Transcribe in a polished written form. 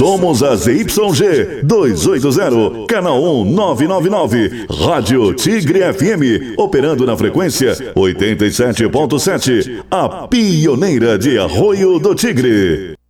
Somos a ZYG 280, canal 1999, Rádio Tigre FM, operando na frequência 87.7, a pioneira de Arroio do Tigre.